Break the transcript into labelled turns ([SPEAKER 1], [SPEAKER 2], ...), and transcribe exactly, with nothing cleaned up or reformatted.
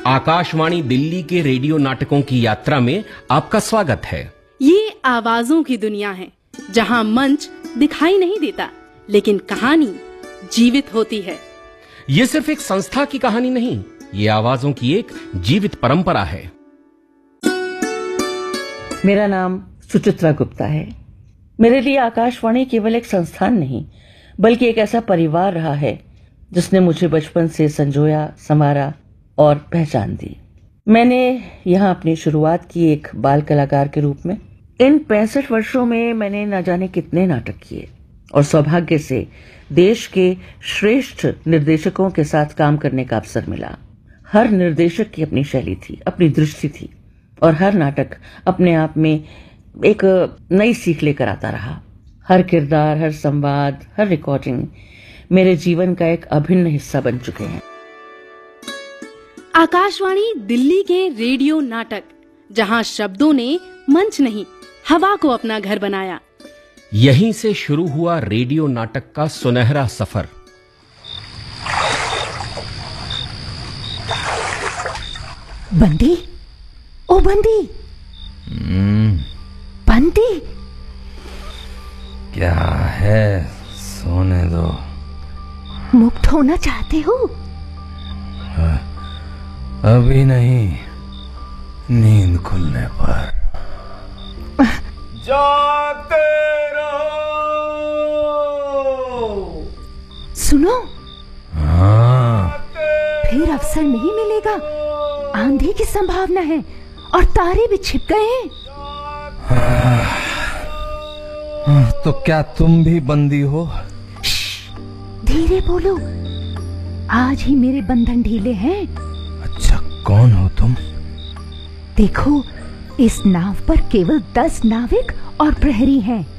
[SPEAKER 1] आकाशवाणी दिल्ली के रेडियो नाटकों की यात्रा में आपका स्वागत है।
[SPEAKER 2] ये आवाजों की दुनिया है, जहां मंच दिखाई नहीं देता, लेकिन कहानी जीवित होती है।
[SPEAKER 1] ये सिर्फ एक संस्था की कहानी नहीं, ये आवाजों की एक जीवित परंपरा है।
[SPEAKER 3] मेरा नाम सुचित्रा गुप्ता है। मेरे लिए आकाशवाणी केवल एक संस्थान नहीं, बल्कि एक ऐसा परिवार रहा है जिसने मुझे बचपन से संजोया, संवारा और पहचान दी। मैंने यहाँ अपनी शुरुआत की एक बाल कलाकार के रूप में। इन पैंसठ वर्षों में मैंने न जाने कितने नाटक किए और सौभाग्य से देश के श्रेष्ठ निर्देशकों के साथ काम करने का अवसर मिला। हर निर्देशक की अपनी शैली थी, अपनी दृष्टि थी और हर नाटक अपने आप में एक नई सीख लेकर आता रहा। हर किरदार, हर संवाद, हर रिकॉर्डिंग मेरे जीवन का एक अभिन्न हिस्सा बन चुके हैं।
[SPEAKER 2] आकाशवाणी दिल्ली के रेडियो नाटक, जहां शब्दों ने मंच नहीं, हवा को अपना घर बनाया।
[SPEAKER 1] यहीं से शुरू हुआ रेडियो नाटक का सुनहरा सफर।
[SPEAKER 4] बंदी, ओ बंदी, बंदी,
[SPEAKER 5] क्या है? सोने दो।
[SPEAKER 4] मुक्त होना चाहते हो?
[SPEAKER 5] अभी नहीं, नींद खुलने पर। जाते रहो।
[SPEAKER 4] सुनो,
[SPEAKER 5] हाँ,
[SPEAKER 4] फिर अवसर नहीं मिलेगा। आंधी की संभावना है और तारे भी छिप गए हैं।
[SPEAKER 5] तो क्या तुम भी बंदी हो?
[SPEAKER 4] धीरे बोलो, आज ही मेरे बंधन ढीले हैं।
[SPEAKER 5] अच्छा, कौन हो तुम?
[SPEAKER 4] देखो, इस नाव पर केवल दस नाविक और प्रहरी हैं।